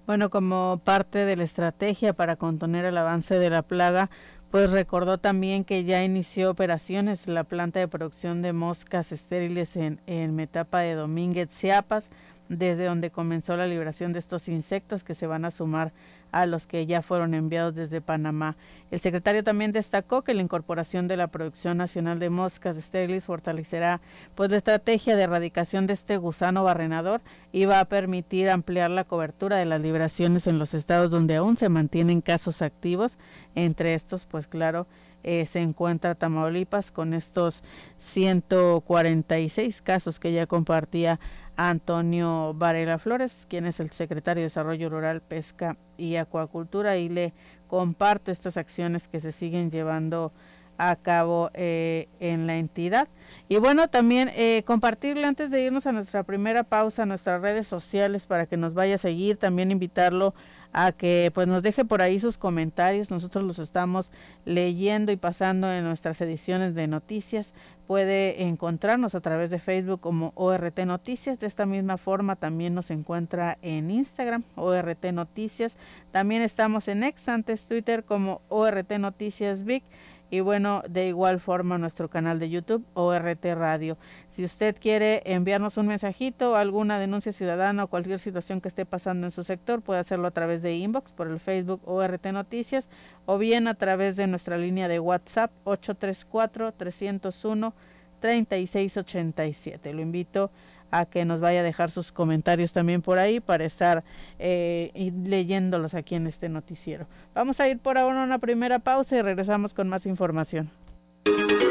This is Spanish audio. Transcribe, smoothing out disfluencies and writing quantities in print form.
Bueno, como parte de la estrategia para contener el avance de la plaga, pues recordó también que ya inició operaciones la planta de producción de moscas estériles en Metapa de Domínguez, Chiapas, desde donde comenzó la liberación de estos insectos que se van a sumar a los que ya fueron enviados desde Panamá. El secretario también destacó que la incorporación de la producción nacional de moscas estériles fortalecerá pues la estrategia de erradicación de este gusano barrenador y va a permitir ampliar la cobertura de las liberaciones en los estados donde aún se mantienen casos activos. Entre estos, pues claro, se encuentra Tamaulipas con estos 146 casos que ya compartía Antonio Varela Flores, quien es el secretario de Desarrollo Rural, Pesca y Acuacultura, y le comparto estas acciones que se siguen llevando a cabo en la entidad. Y bueno, también compartirle antes de irnos a nuestra primera pausa, nuestras redes sociales para que nos vaya a seguir, también invitarlo a que pues nos deje por ahí sus comentarios. Nosotros los estamos leyendo y pasando en nuestras ediciones de noticias. Puede encontrarnos a través de Facebook como ORT Noticias. De esta misma forma también nos encuentra en Instagram, ORT Noticias. También estamos en X, antes Twitter, como ORT Noticias Vic. Y bueno, de igual forma nuestro canal de YouTube, ORT Radio. Si usted quiere enviarnos un mensajito, alguna denuncia ciudadana o cualquier situación que esté pasando en su sector, puede hacerlo a través de inbox por el Facebook ORT Noticias o bien a través de nuestra línea de WhatsApp 834-301-3687. Lo invito a que nos vaya a dejar sus comentarios también por ahí para estar leyéndolos aquí en este noticiero. Vamos a ir por ahora a una primera pausa y regresamos con más información.